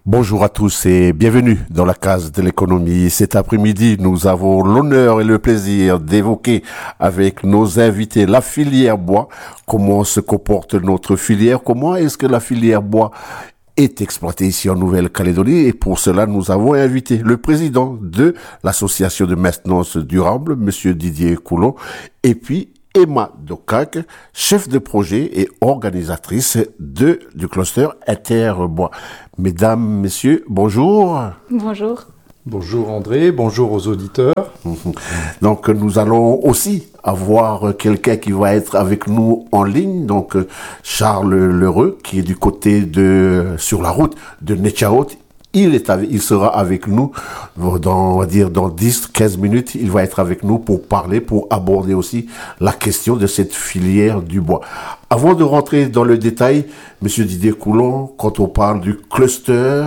Bonjour à tous et bienvenue dans la case de l'économie. Cet après-midi, nous avons l'honneur et le plaisir d'évoquer avec nos invités la filière bois. Comment se comporte notre filière? Comment est-ce que la filière bois est exploitée ici en Nouvelle-Calédonie? Et pour cela, nous avons invité le président de l'association de maintenance durable, monsieur Didier Coulon, et puis Emma Docac, chef de projet et organisatrice du cluster Interbois. Mesdames, messieurs, bonjour. Bonjour. Bonjour André, bonjour aux auditeurs. Donc nous allons aussi avoir quelqu'un qui va être avec nous en ligne, donc Charles Lheureux, qui est du côté sur la route de Netchaot. Il sera avec nous dans 10-15 minutes. Il va être avec nous pour parler, pour aborder aussi la question de cette filière du bois. Avant de rentrer dans le détail, Monsieur Didier Coulon, quand on parle du cluster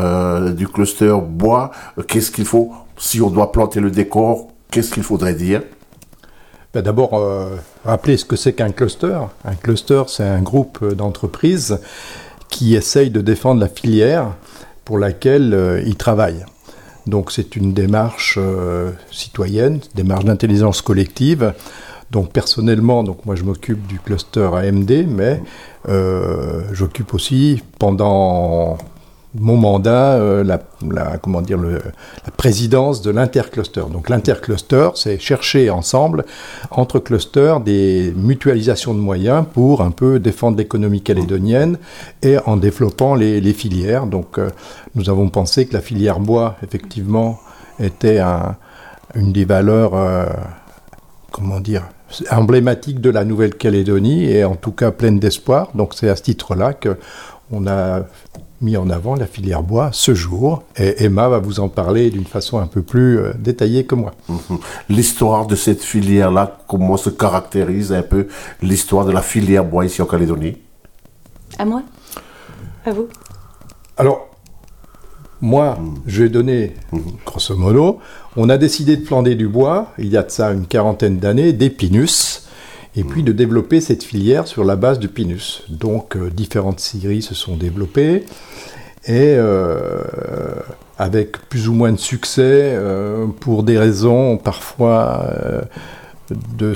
bois, qu'est-ce qu'il faut, si on doit planter le décor, qu'est-ce qu'il faudrait dire? D'abord, rappeler ce que c'est qu'un cluster. Un cluster, c'est un groupe d'entreprises qui essaye de défendre la filière pour laquelle ils travaillent. Donc c'est une démarche citoyenne, démarche d'intelligence collective. Donc personnellement, moi je m'occupe du cluster AMD, mais j'occupe aussi pendant mon mandat la présidence de l'intercluster. Donc l'intercluster, c'est chercher ensemble, entre clusters, des mutualisations de moyens pour un peu défendre l'économie calédonienne et en développant les filières. Donc nous avons pensé que la filière bois, effectivement, était une des valeurs, emblématiques de la Nouvelle-Calédonie et en tout cas pleine d'espoir. Donc c'est à ce titre-là qu'on a mis en avant la filière bois ce jour, et Emma va vous en parler d'une façon un peu plus détaillée que moi. L'histoire de cette filière-là, comment se caractérise un peu l'histoire de la filière bois ici en Calédonie? À moi? À vous? Alors, moi, je vais donner, grosso modo, on a décidé de planter du bois, il y a de ça une quarantaine d'années, des pinus, et puis de développer cette filière sur la base du pinus. Donc, différentes scieries se sont développées, et avec plus ou moins de succès, pour des raisons parfois de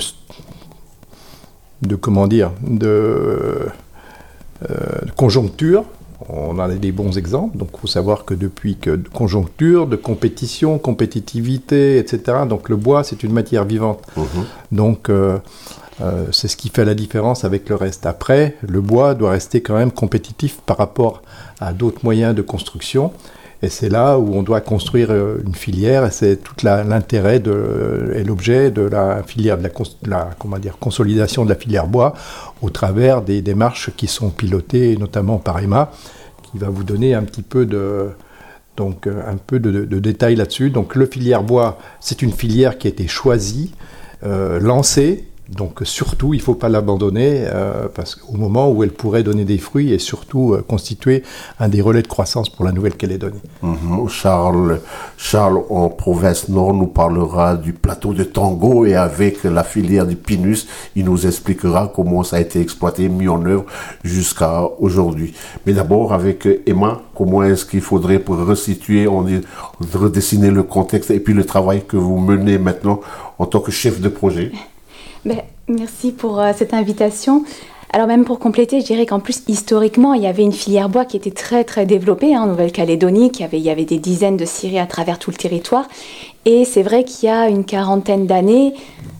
conjoncture. On en a des bons exemples, donc il faut savoir que depuis que de conjoncture, de compétition, compétitivité, etc., donc le bois c'est une matière vivante. Donc c'est ce qui fait la différence avec le reste. Après, le bois doit rester quand même compétitif par rapport à d'autres moyens de construction. Et c'est là où on doit construire une filière. Et c'est tout l'intérêt et l'objet de la filière, de la consolidation de la filière bois au travers des démarches qui sont pilotées, notamment par Emma, qui va vous donner un petit peu de détails là-dessus. Donc, le filière bois, c'est une filière qui a été choisie, lancée. Donc surtout, il ne faut pas l'abandonner parce qu'au moment où elle pourrait donner des fruits et surtout constituer un des relais de croissance pour la Nouvelle-Calédonie. Charles, en province nord, nous parlera du plateau de Tango et avec la filière du Pinus, il nous expliquera comment ça a été exploité, mis en œuvre jusqu'à aujourd'hui. Mais d'abord, avec Emma, comment est-ce qu'il faudrait pour resituer, redessiner le contexte et puis le travail que vous menez maintenant en tant que chef de projet? Merci pour cette invitation. Alors même pour compléter, je dirais qu'en plus, historiquement, il y avait une filière bois qui était très très développée en Nouvelle-Calédonie, il y avait des dizaines de scieries à travers tout le territoire. Et c'est vrai qu'il y a une quarantaine d'années,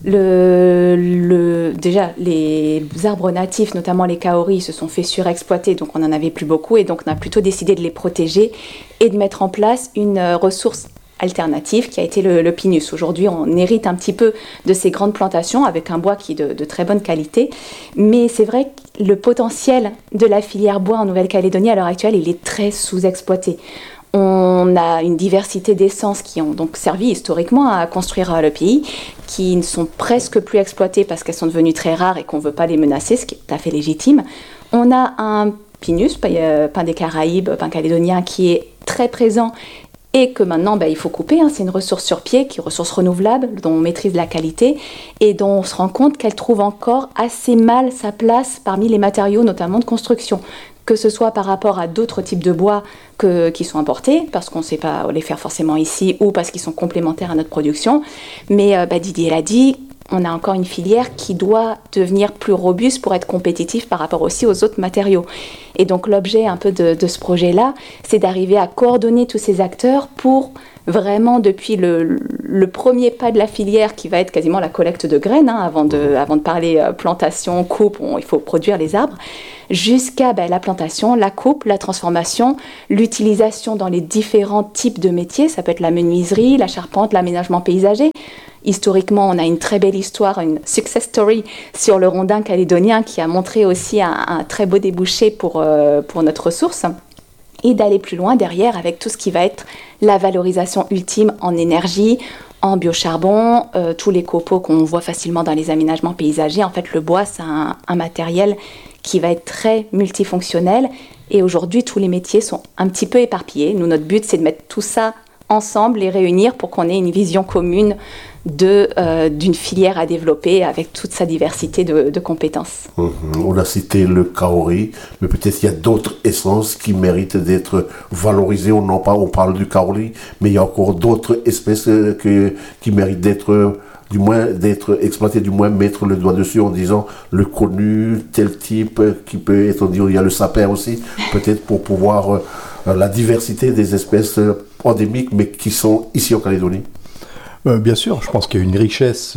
déjà les arbres natifs, notamment les kaoris, se sont fait surexploiter, donc on n'en avait plus beaucoup. Et donc on a plutôt décidé de les protéger et de mettre en place une ressource alternative qui a été le pinus. Aujourd'hui, on hérite un petit peu de ces grandes plantations avec un bois qui est de très bonne qualité. Mais c'est vrai que le potentiel de la filière bois en Nouvelle-Calédonie à l'heure actuelle, il est très sous-exploité. On a une diversité d'essences qui ont donc servi historiquement à construire le pays, qui ne sont presque plus exploitées parce qu'elles sont devenues très rares et qu'on ne veut pas les menacer, ce qui est tout à fait légitime. On a un pinus, pin des Caraïbes, pin calédonien, qui est très présent et que maintenant il faut couper. C'est une ressource sur pied, qui est une ressource renouvelable, dont on maîtrise la qualité et dont on se rend compte qu'elle trouve encore assez mal sa place parmi les matériaux, notamment de construction. que ce soit par rapport à d'autres types de bois qui sont importés, parce qu'on ne sait pas les faire forcément ici, ou parce qu'ils sont complémentaires à notre production. Mais Didier l'a dit, on a encore une filière qui doit devenir plus robuste pour être compétitive par rapport aussi aux autres matériaux. Et donc l'objet un peu de ce projet-là, c'est d'arriver à coordonner tous ces acteurs pour vraiment, depuis le premier pas de la filière, qui va être quasiment la collecte de graines, avant de parler plantation, coupe, il faut produire les arbres, jusqu'à la plantation, la coupe, la transformation, l'utilisation dans les différents types de métiers. Ça peut être la menuiserie, la charpente, l'aménagement paysager. Historiquement, on a une très belle histoire, une success story sur le rondin calédonien qui a montré aussi un très beau débouché pour notre ressource. Et d'aller plus loin derrière avec tout ce qui va être la valorisation ultime en énergie, en biocharbon, tous les copeaux qu'on voit facilement dans les aménagements paysagers. En fait, le bois, c'est un matériel qui va être très multifonctionnel. Et aujourd'hui, tous les métiers sont un petit peu éparpillés. Nous, notre but, c'est de mettre tout ça ensemble, les réunir pour qu'on ait une vision commune d'une filière à développer avec toute sa diversité de compétences. On a cité le kaori, mais peut-être il y a d'autres essences qui méritent d'être valorisées. On parle du kaori, mais il y a encore d'autres espèces qui méritent d'être exploitées, du moins mettre le doigt dessus en disant le connu, tel type, qui peut être dit, il y a le sapin aussi, peut-être pour pouvoir la diversité des espèces endémiques, mais qui sont ici en Calédonie. Bien sûr, je pense qu'il y a une richesse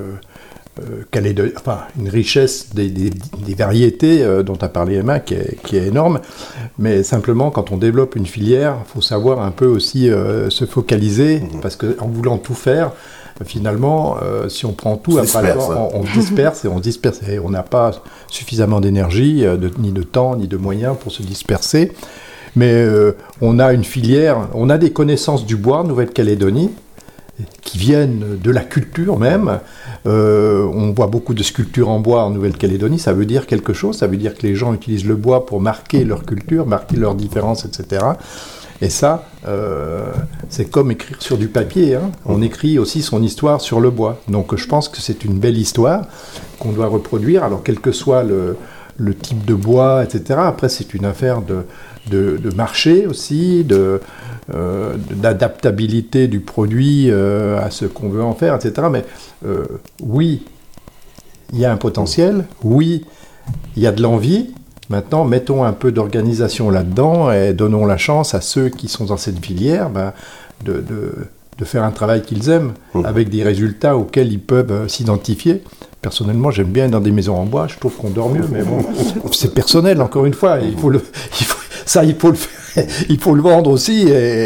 une richesse des variétés dont a parlé Emma qui est énorme, mais simplement quand on développe une filière, il faut savoir un peu aussi se focaliser, parce qu'en voulant tout faire, finalement, si on prend tout, on disperse et on n'a pas suffisamment d'énergie, ni de temps, ni de moyens pour se disperser. Mais on a une filière, on a des connaissances du bois, Nouvelle-Calédonie, qui viennent de la culture même. On voit beaucoup de sculptures en bois en Nouvelle-Calédonie, ça veut dire quelque chose, ça veut dire que les gens utilisent le bois pour marquer leur culture, marquer leurs différences, etc. Et ça, c'est comme écrire sur du papier, hein. On écrit aussi son histoire sur le bois. Donc je pense que c'est une belle histoire qu'on doit reproduire, alors quel que soit le type de bois, etc. Après, c'est une affaire de marché aussi, d'adaptabilité du produit à ce qu'on veut en faire, etc. Mais oui, il y a un potentiel, oui, il y a de l'envie. Maintenant, mettons un peu d'organisation là-dedans et donnons la chance à ceux qui sont dans cette filière de faire un travail qu'ils aiment, avec des résultats auxquels ils peuvent s'identifier. Personnellement, j'aime bien être dans des maisons en bois, je trouve qu'on dort mieux, mais bon, c'est personnel, encore une fois, il faut le vendre aussi,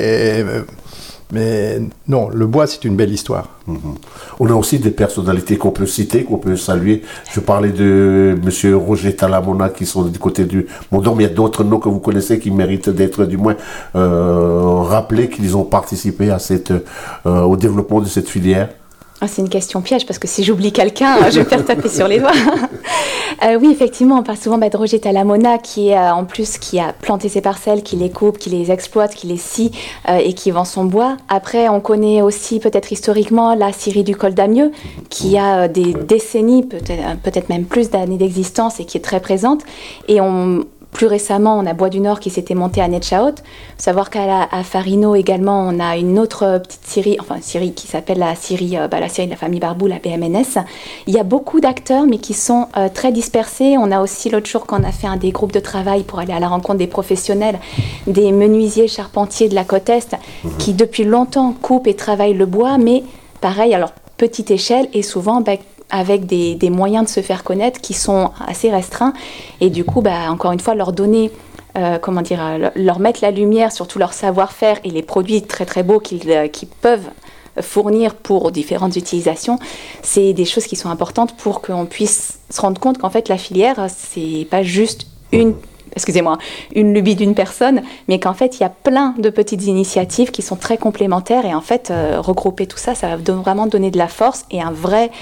mais non, le bois, c'est une belle histoire. On a aussi des personnalités qu'on peut citer, qu'on peut saluer. Je parlais de M. Roger Talamona, qui sont du côté du Mont-d'Or, mais il y a d'autres noms que vous connaissez qui méritent d'être du moins rappelés, qu'ils ont participé au développement de cette filière. C'est une question piège, parce que si j'oublie quelqu'un, je vais me faire taper sur les doigts. Oui, effectivement, on parle souvent de Roger Talamona, qui a planté ses parcelles, qui les coupe, qui les exploite, qui les scie et qui vend son bois. Après, on connaît aussi peut-être historiquement la scierie du Col d'Amieux, qui a des décennies, peut-être même plus d'années d'existence et qui est très présente. Et plus récemment, on a Bois du Nord qui s'était monté à Netchaot. Faut savoir qu'à Farino également, on a une autre petite scierie qui s'appelle la scierie de la famille Barbou, la BMNS. Il y a beaucoup d'acteurs, mais qui sont très dispersés. On a aussi l'autre jour qu'on a fait un des groupes de travail pour aller à la rencontre des professionnels, des menuisiers charpentiers de la côte Est, qui depuis longtemps coupent et travaillent le bois, mais pareil, alors petite échelle et souvent avec des moyens de se faire connaître qui sont assez restreints, et du coup, encore une fois, leur donner, leur mettre la lumière sur tout leur savoir-faire et les produits très très beaux qu'ils peuvent fournir pour différentes utilisations, c'est des choses qui sont importantes pour qu'on puisse se rendre compte qu'en fait la filière, c'est pas juste une lubie d'une personne, mais qu'en fait il y a plein de petites initiatives qui sont très complémentaires, et en fait regrouper tout ça, ça va vraiment donner de la force et un vrai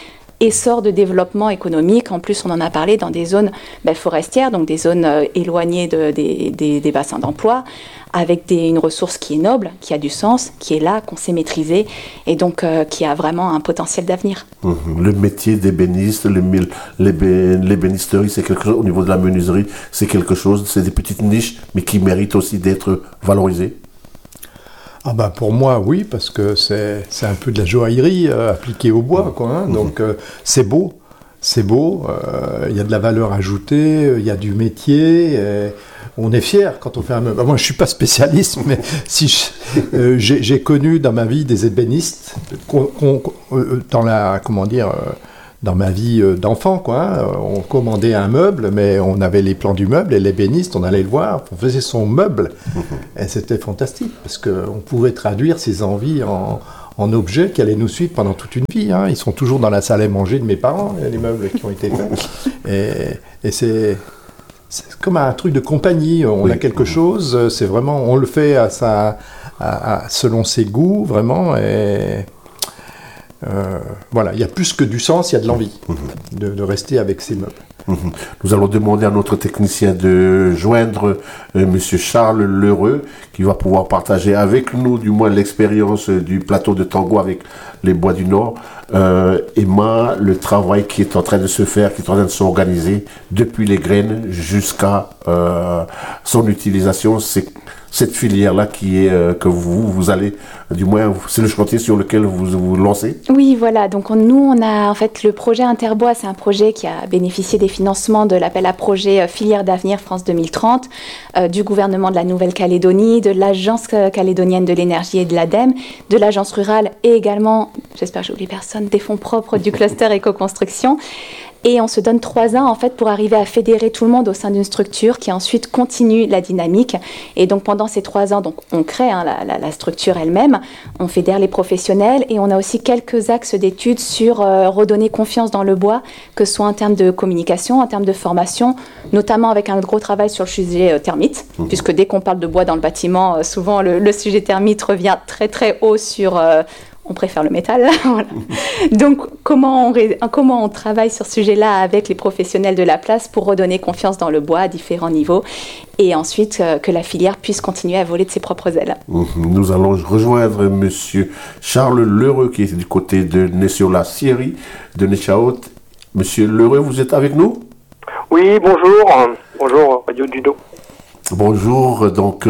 essor de développement économique. En plus, on en a parlé dans des zones forestières, donc des zones éloignées des bassins d'emploi, avec une ressource qui est noble, qui a du sens, qui est là, qu'on sait maîtriser, et donc qui a vraiment un potentiel d'avenir. Le métier d'ébéniste, l'ébénisterie, c'est quelque chose, au niveau de la menuiserie, c'est quelque chose, c'est des petites niches, mais qui méritent aussi d'être valorisées. Pour moi, oui, parce que c'est un peu de la joaillerie appliquée au bois, quoi. Hein, donc c'est beau, il y a de la valeur ajoutée, il y a du métier. On est fier quand on fait un meuble. Moi, je suis pas spécialiste, mais si j'ai connu dans ma vie des ébénistes dans ma vie d'enfant, quoi. Hein, on commandait un meuble, mais on avait les plans du meuble et l'ébéniste, on allait le voir, on faisait son meuble, et c'était fantastique parce que on pouvait traduire ses envies en objets qui allaient nous suivre pendant toute une vie. Hein. Ils sont toujours dans la salle à manger de mes parents, les meubles qui ont été faits, et c'est comme un truc de compagnie. On a quelque chose, c'est vraiment, on le fait selon ses goûts, vraiment, et il y a plus que du sens, il y a de l'envie de rester avec ces meubles. Nous allons demander à notre technicien de joindre Monsieur Charles Lheureux, qui va pouvoir partager avec nous, du moins, l'expérience du plateau de tango avec les Bois du Nord. Emma, le travail qui est en train de se faire, qui est en train de s'organiser depuis les graines jusqu'à son utilisation, c'est cette filière-là qui est que vous allez, du moins, c'est le chantier sur lequel vous lancez. Oui, voilà. Donc on a en fait le projet Interbois, c'est un projet qui a bénéficié des financements de l'appel à projet Filière d'avenir France 2030, du gouvernement de la Nouvelle-Calédonie, de l'Agence calédonienne de l'énergie et de l'ADEME, de l'Agence rurale et également, j'espère que j'oublie personne, des fonds propres du cluster éco-construction. Et on se donne 3 ans en fait pour arriver à fédérer tout le monde au sein d'une structure qui ensuite continue la dynamique. Et donc pendant ces 3 ans, donc on crée la structure elle-même, on fédère les professionnels et on a aussi quelques axes d'études sur redonner confiance dans le bois, que ce soit en termes de communication, en termes de formation, notamment avec un gros travail sur le sujet termite, puisque dès qu'on parle de bois dans le bâtiment, souvent le sujet termite revient très très haut sur... on préfère le métal. Voilà. Donc, comment on travaille sur ce sujet-là avec les professionnels de la place pour redonner confiance dans le bois à différents niveaux et ensuite que la filière puisse continuer à voler de ses propres ailes. Nous allons rejoindre Monsieur Charles Lheureux qui est du côté de Nessiola-Sierry, de Nechaot. Monsieur Lheureux, vous êtes avec nous? Oui, bonjour. Bonjour, Radio Judo. Bonjour, donc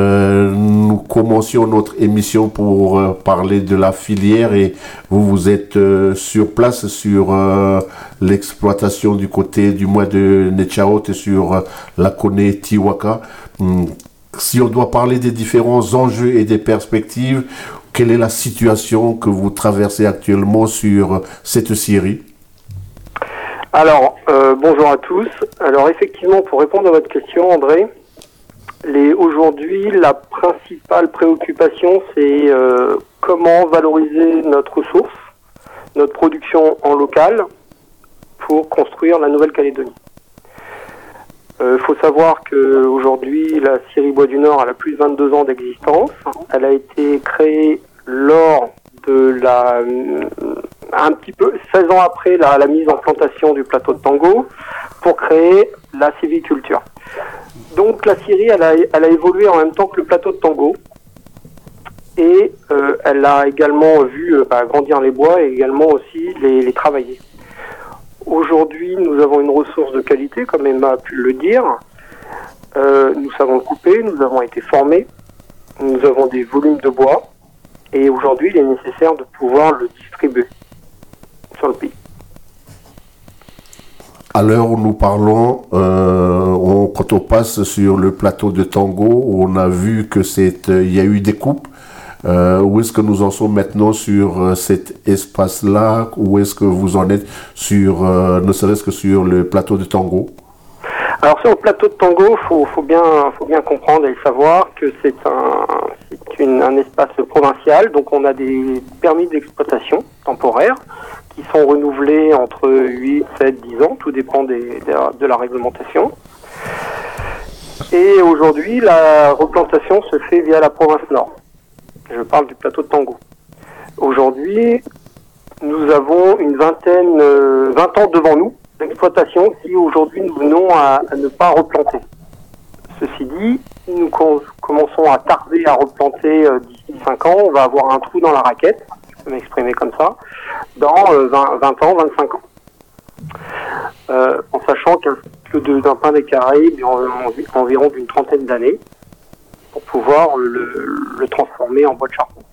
nous commencions notre émission pour parler de la filière et vous êtes sur place sur l'exploitation du côté du mois de Nechaot et sur la Koné Tiwaka. Si on doit parler des différents enjeux et des perspectives, quelle est la situation que vous traversez actuellement sur cette scierie? Alors, bonjour à tous. Alors effectivement, pour répondre à votre question, André, aujourd'hui, la principale préoccupation, c'est comment valoriser notre ressource, notre production en local, pour construire la Nouvelle-Calédonie. Faut savoir qu'aujourd'hui, la scierie Bois du Nord, elle a plus de 22 ans d'existence. Elle a été créée lors de un petit peu 16 ans après la mise en plantation du plateau de Tango, pour créer la sylviculture. Donc la scierie, elle a évolué en même temps que le plateau de Tango et elle a également vu grandir les bois et également aussi les travailler. Aujourd'hui, nous avons une ressource de qualité, comme Emma a pu le dire. Nous savons le couper, nous avons été formés, nous avons des volumes de bois et aujourd'hui, il est nécessaire de pouvoir le distribuer sur le pays. À l'heure où nous parlons, quand on passe sur le plateau de Tango, on a vu que il y a eu des coupes. Où est-ce que nous en sommes maintenant sur cet espace-là? Où est-ce que vous en êtes sur, ne serait-ce que sur le plateau de Tango? Alors sur le plateau de Tango, faut bien comprendre et savoir que c'est un espace provincial. Donc on a des permis d'exploitation temporaires qui sont renouvelés entre 8, 7, 10 ans, tout dépend de la réglementation. Et aujourd'hui, la replantation se fait via la province Nord. Je parle du plateau de Tango. Aujourd'hui, nous avons 20 ans devant nous d'exploitation si aujourd'hui nous venons à ne pas replanter. Ceci dit, nous commençons à tarder à replanter d'ici 5 ans. On va avoir un trou dans la raquette, je peux m'exprimer comme ça, dans 20 ans, 25 ans. En sachant qu'un cycle d'un pin des Caraïbes est environ d'une 30aine d'années pour pouvoir le transformer en bois de charbon.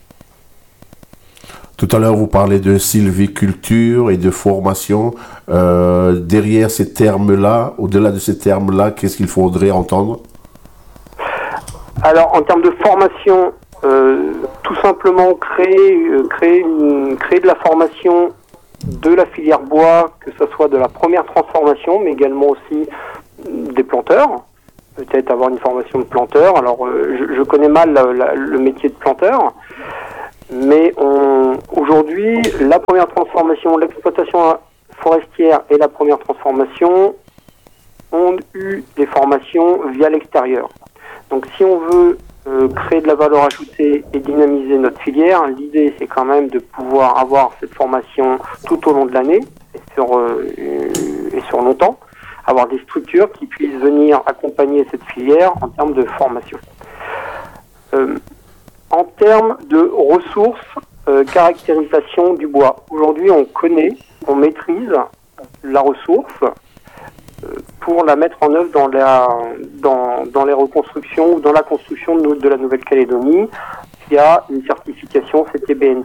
Tout à l'heure, vous parlez de sylviculture et de formation. Derrière ces termes-là, au-delà de ces termes-là, qu'est-ce qu'il faudrait entendre? Alors, en termes de formation, tout simplement créer de la formation de la filière bois, que ce soit de la première transformation, mais également aussi des planteurs. Peut-être avoir une formation de planteur. Alors, je connais mal le métier de planteur. Mais aujourd'hui, la première transformation, l'exploitation forestière et la première transformation ont eu des formations via l'extérieur. Donc si on veut créer de la valeur ajoutée et dynamiser notre filière, l'idée c'est quand même de pouvoir avoir cette formation tout au long de l'année et sur longtemps, avoir des structures qui puissent venir accompagner cette filière en termes de formation. En termes de ressources, caractérisation du bois. Aujourd'hui, on maîtrise la ressource pour la mettre en œuvre dans les reconstructions ou dans la construction de la Nouvelle-Calédonie via une certification CTBNC.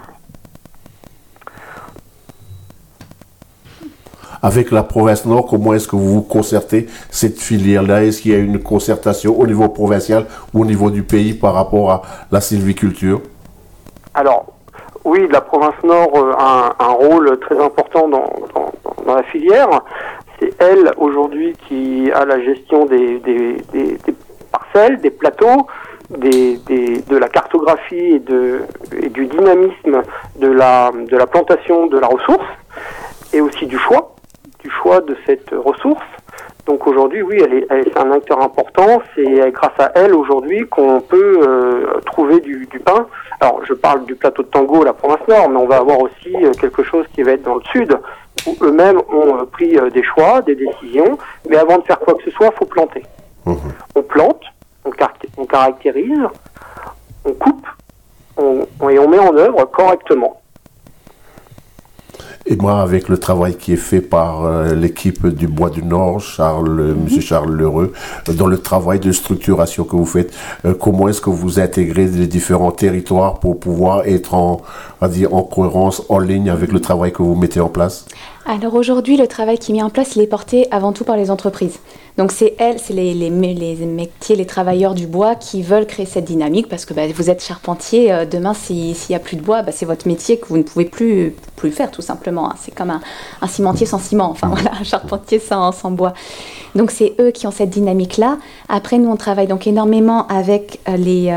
Avec la province Nord, comment est-ce que vous concertez cette filière-là? Est-ce qu'il y a une concertation au niveau provincial ou au niveau du pays par rapport à la sylviculture? Alors, oui, la province Nord a un rôle très important dans la filière. C'est elle, aujourd'hui, qui a la gestion des parcelles, des plateaux, de la cartographie et du dynamisme de la plantation de la ressource, et aussi du choix de cette ressource. Donc aujourd'hui, oui, c'est un acteur important. C'est grâce à elle aujourd'hui qu'on peut trouver du pain. Alors, je parle du plateau de Tango, la province Nord, mais on va avoir aussi quelque chose qui va être dans le sud, où eux-mêmes ont pris des choix, des décisions. Mais avant de faire quoi que ce soit, il faut planter. On plante, on caractérise, on coupe, et on met en œuvre correctement. Et moi, avec le travail qui est fait par l'équipe du Bois du Nord, Monsieur Charles Lheureux, dans le travail de structuration que vous faites, comment est-ce que vous intégrez les différents territoires pour pouvoir être en cohérence, en ligne avec le travail que vous mettez en place? Alors aujourd'hui, le travail qui est mis en place, il est porté avant tout par les entreprises. Donc c'est les métiers, les travailleurs du bois qui veulent créer cette dynamique parce que vous êtes charpentier, demain s'il n'y a plus de bois, c'est votre métier que vous ne pouvez plus faire tout simplement. C'est comme un cimentier sans ciment, un charpentier sans bois. Donc c'est eux qui ont cette dynamique-là. Après nous on travaille donc énormément avec les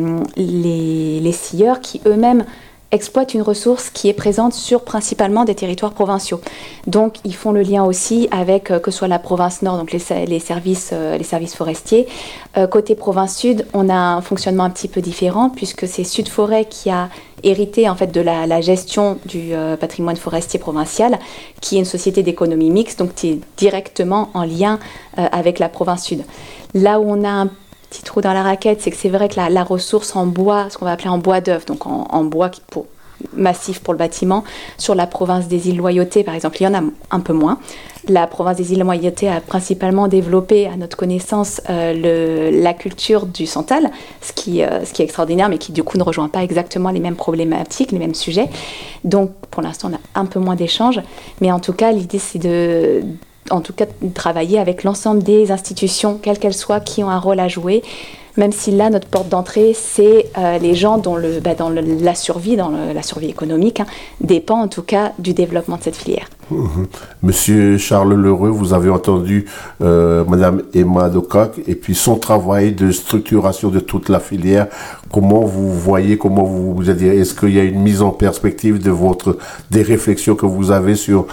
scieurs qui eux-mêmes exploitent une ressource qui est présente sur principalement des territoires provinciaux. Donc, ils font le lien aussi avec que ce soit la province Nord, donc les services forestiers. Côté province Sud, on a un fonctionnement un petit peu différent puisque c'est Sud Forêt qui a hérité en fait de la gestion du patrimoine forestier provincial, qui est une société d'économie mixte, donc qui est directement en lien avec la province Sud. Là où on a un petit trou dans la raquette, c'est que c'est vrai que la ressource en bois, ce qu'on va appeler en bois d'œuvre, donc en bois massif pour le bâtiment, sur la province des îles Loyauté, par exemple, il y en a un peu moins. La province des îles Loyauté a principalement développé, à notre connaissance, la culture du santal, ce qui est extraordinaire, mais qui du coup ne rejoint pas exactement les mêmes problématiques, les mêmes sujets. Donc, pour l'instant, on a un peu moins d'échanges, mais en tout cas, l'idée, c'est de travailler avec l'ensemble des institutions, quelles qu'elles soient, qui ont un rôle à jouer, même si là, notre porte d'entrée, c'est les gens dont la survie économique dépend en tout cas du développement de cette filière. Monsieur Charles Lheureux, vous avez entendu Madame Emma Dococ et puis son travail de structuration de toute la filière. Comment vous voyez, est-ce qu'il y a une mise en perspective des réflexions que vous avez sur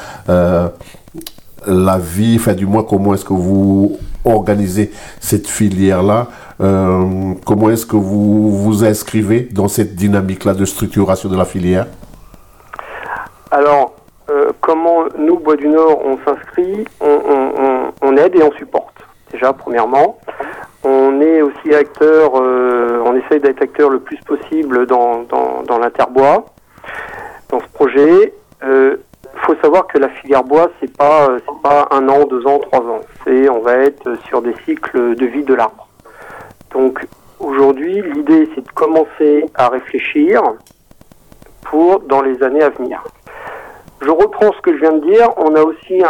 la vie, du moins comment est-ce que vous organisez cette filière-là, comment est-ce que vous vous inscrivez dans cette dynamique-là de structuration de la filière? Alors, comment nous, Bois du Nord, on s'inscrit, on aide et on supporte. Déjà, premièrement, on est aussi acteur, on essaye d'être acteur le plus possible dans l'Interbois, dans ce projet. Faut savoir que la filière bois, c'est pas 1 an, 2 ans, 3 ans. On va être sur des cycles de vie de l'arbre. Donc, aujourd'hui, l'idée, c'est de commencer à réfléchir pour dans les années à venir. Je reprends ce que je viens de dire. On a aussi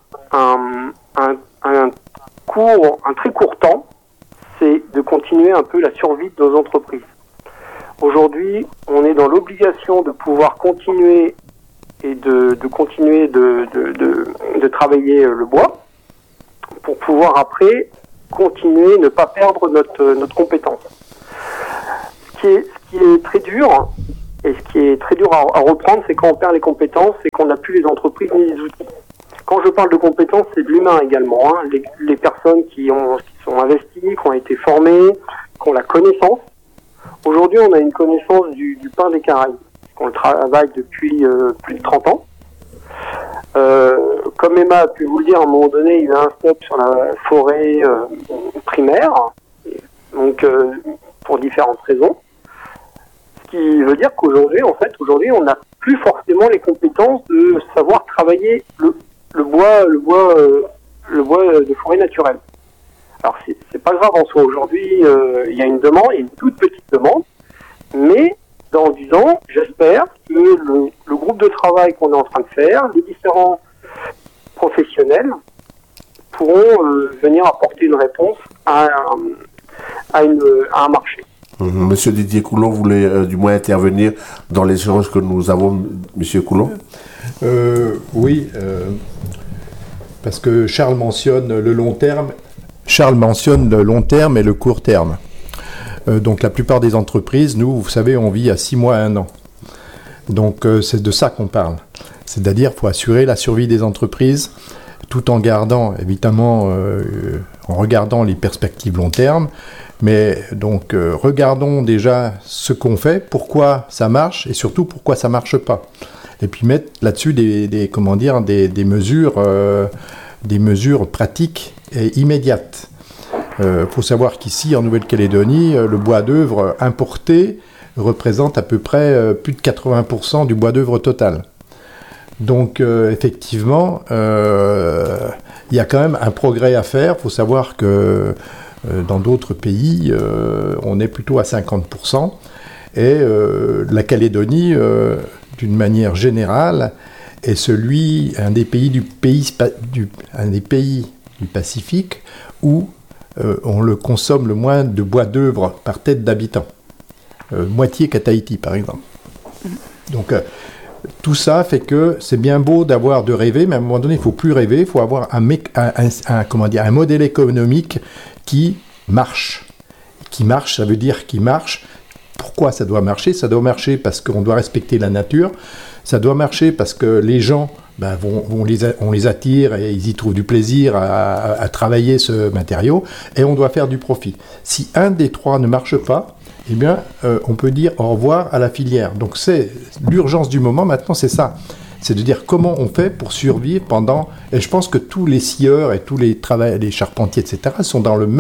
un très court temps, c'est de continuer un peu la survie de nos entreprises. Aujourd'hui, on est dans l'obligation de pouvoir continuer et de continuer de travailler le bois pour pouvoir après continuer, ne pas perdre notre compétence. Ce qui est très dur, et ce qui est très dur à reprendre, c'est quand on perd les compétences et qu'on n'a plus les entreprises ni les outils. Quand je parle de compétences, c'est de l'humain également. Les personnes qui sont investies, qui ont été formées, qui ont la connaissance. Aujourd'hui, on a une connaissance du pin des Caraïbes. On le travaille depuis plus de 30 ans. Comme Emma a pu vous le dire, à un moment donné, il y a eu un stop sur la forêt primaire, donc pour différentes raisons. Ce qui veut dire qu'aujourd'hui, on n'a plus forcément les compétences de savoir travailler le bois de forêt naturelle. Alors c'est pas grave en soi. Aujourd'hui, il y a une demande, il y a une toute petite demande, mais dans 10 ans, j'espère que le groupe de travail qu'on est en train de faire, les différents professionnels pourront venir apporter une réponse à un marché. Monsieur Didier Coulon voulait du moins intervenir dans l'échange que nous avons, Monsieur Coulon. Oui, parce que Charles mentionne le long terme. Charles mentionne le long terme et le court terme. Donc la plupart des entreprises, nous, vous savez, on vit à 6 mois à 1 an. Donc c'est de ça qu'on parle. C'est-à-dire qu'il faut assurer la survie des entreprises tout en gardant, évidemment, en regardant les perspectives long terme. Mais donc regardons déjà ce qu'on fait, pourquoi ça marche et surtout pourquoi ça marche pas. Et puis mettre là-dessus des mesures pratiques et immédiates. Faut savoir qu'ici, en Nouvelle-Calédonie, le bois d'œuvre importé représente à peu près plus de 80% du bois d'œuvre total. Donc, effectivement, il y a quand même un progrès à faire. Faut savoir que dans d'autres pays, on est plutôt à 50%. Et la Calédonie, d'une manière générale, est un des pays du Pacifique où on le consomme le moins de bois d'œuvre par tête d'habitant. Moitié qu'à Tahiti, par exemple. Donc, tout ça fait que c'est bien beau de rêver, mais à un moment donné, il ne faut plus rêver, il faut avoir un modèle économique qui marche. Qui marche, ça veut dire qui marche. Pourquoi ça doit marcher ? Ça doit marcher parce qu'on doit respecter la nature. Ça doit marcher parce que les gens, on les attire et ils y trouvent du plaisir à travailler ce matériau. Et on doit faire du profit. Si un des trois ne marche pas, eh bien, on peut dire au revoir à la filière. Donc, c'est l'urgence du moment, maintenant, c'est ça. C'est de dire comment on fait pour survivre pendant... Et je pense que tous les scieurs et tous les charpentiers, etc., sont dans la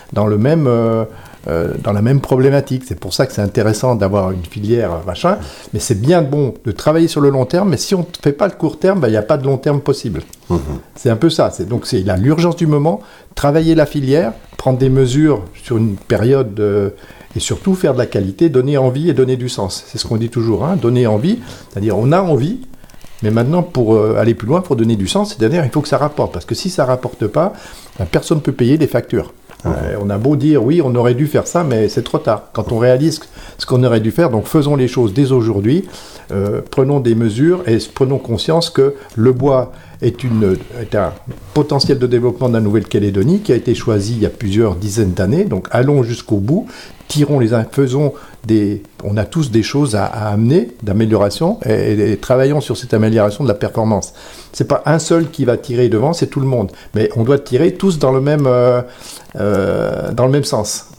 même problématique. C'est pour ça que c'est intéressant d'avoir une filière, machin. Mais c'est bien bon de travailler sur le long terme, mais si on ne fait pas le court terme, il n'y a pas de long terme possible. C'est un peu ça. Donc, c'est l'urgence du moment, travailler la filière, prendre des mesures sur une période... et surtout faire de la qualité, donner envie et donner du sens. C'est ce qu'on dit toujours, donner envie, c'est-à-dire on a envie, mais maintenant pour aller plus loin, pour donner du sens, c'est-à-dire il faut que ça rapporte, parce que si ça ne rapporte pas, personne ne peut payer les factures. On a beau dire, oui, on aurait dû faire ça, mais c'est trop tard. Quand on réalise ce qu'on aurait dû faire, donc faisons les choses dès aujourd'hui, prenons des mesures et prenons conscience que le bois est un potentiel de développement de la Nouvelle-Calédonie qui a été choisi il y a plusieurs dizaines d'années, donc allons jusqu'au bout, on a tous des choses à amener d'amélioration et travaillons sur cette amélioration de la performance. C'est pas un seul qui va tirer devant, c'est tout le monde. Mais on doit tirer tous dans le même sens.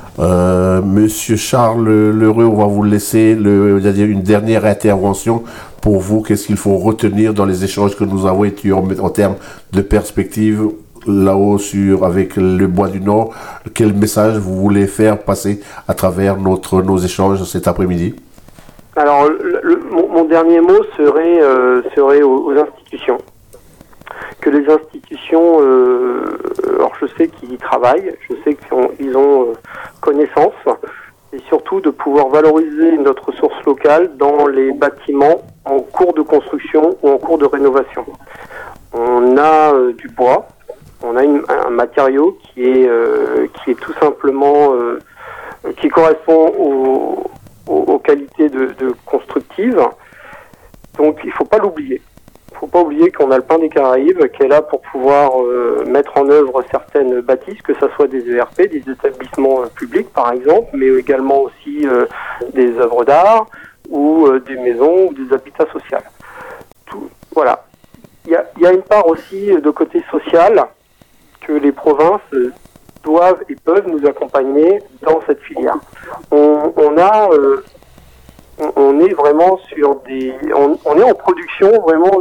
Monsieur Charles Lheureux, on va vous laisser une dernière intervention Pour vous, qu'est-ce qu'il faut retenir dans les échanges que nous avons eus en termes de perspective là-haut avec le Bois du Nord? Quel message vous voulez faire passer à travers nos échanges cet après-midi? Alors, mon dernier mot serait aux institutions. Que les institutions, alors je sais qu'ils y travaillent, je sais qu'ils ont connaissance, et surtout de pouvoir valoriser notre ressource locale dans les bâtiments en cours de construction ou en cours de rénovation. On a du bois, on a un matériau qui est tout simplement qui correspond aux qualités de constructives. Donc il faut pas l'oublier. Il faut pas oublier qu'on a le Pain des Caraïbes qui est là pour pouvoir mettre en œuvre certaines bâtisses, que ce soit des ERP, des établissements publics par exemple, mais également aussi des œuvres d'art ou des maisons ou des habitats sociaux. Voilà. Il y a une part aussi de côté social que les provinces doivent et peuvent nous accompagner dans cette filière. On est vraiment on est en production vraiment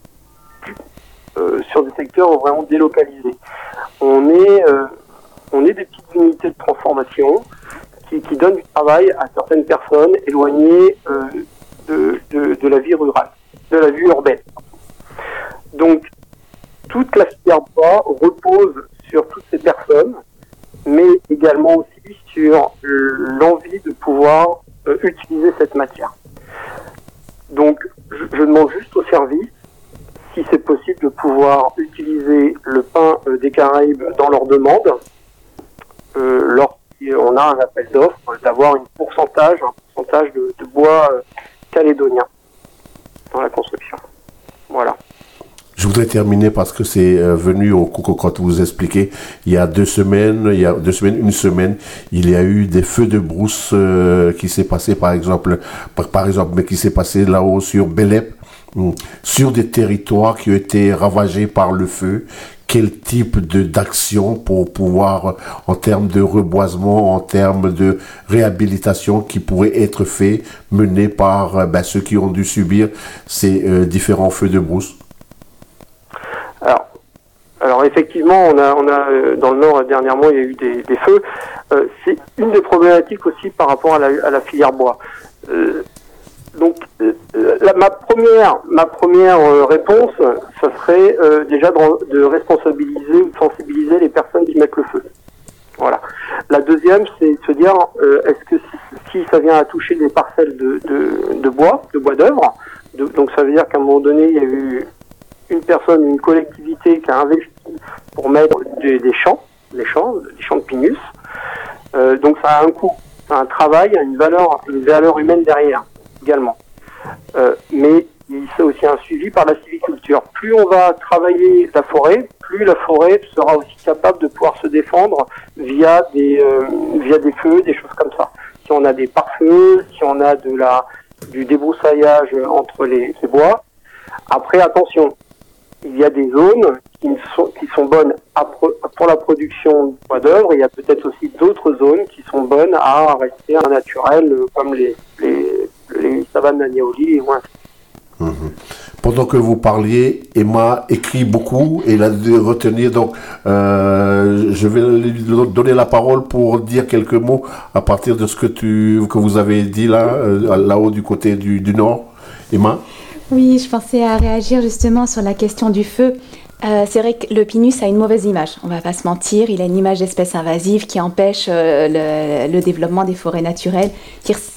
sur des secteurs vraiment délocalisés. On est des petites unités de transformation qui donnent du travail à certaines personnes éloignées de la vie rurale, de la vie urbaine. Donc, toute la filière bois repose sur toutes ces personnes, mais également aussi sur l'envie de pouvoir utiliser cette matière. Donc, je demande juste au service si c'est possible de pouvoir utiliser le pain des Caraïbes dans leur demande, lorsqu'on a un appel d'offres, d'avoir un pourcentage de bois calédonien dans la construction. Voilà. Je voudrais terminer parce que c'est venu au coup quand vous expliquez. Il y a une semaine, il y a eu des feux de brousse qui s'est passé par exemple, mais qui s'est passé là-haut sur Belep, sur des territoires qui ont été ravagés par le feu. Quel type d'action pour pouvoir, en termes de reboisement, en termes de réhabilitation, qui pourrait être fait, mené par ceux qui ont dû subir ces différents feux de brousse? Alors effectivement, on a dans le Nord dernièrement, il y a eu des feux. C'est une des problématiques aussi par rapport à la filière bois. Ma première réponse, ça serait déjà de responsabiliser ou de sensibiliser les personnes qui mettent le feu. Voilà. La deuxième, c'est de se dire, est-ce que si ça vient à toucher des parcelles de bois d'œuvre, donc ça veut dire qu'à un moment donné, il y a eu une collectivité qui a investi pour mettre des champs de pinus. Donc ça a un coût, ça a un travail, une valeur humaine derrière également. Mais c'est aussi un suivi par la sylviculture. Plus on va travailler la forêt, plus la forêt sera aussi capable de pouvoir se défendre via des feux, des choses comme ça. Si on a des pare-feux, si on a du débroussaillage entre les bois. Après, attention, il y a des zones qui sont bonnes pour la production de bois d'œuvre. Il y a peut-être aussi d'autres zones qui sont bonnes à rester un naturel, comme les savanes d'Agnaoli et moins. Pendant que vous parliez, Emma écrit beaucoup et elle a dû retenir. Donc, je vais lui donner la parole pour dire quelques mots à partir de ce que vous avez dit là-haut du côté du Nord. Emma? Oui, je pensais à réagir justement sur la question du feu. C'est vrai que le pinus a une mauvaise image, on ne va pas se mentir. Il a une image d'espèce invasive qui empêche le développement des forêts naturelles,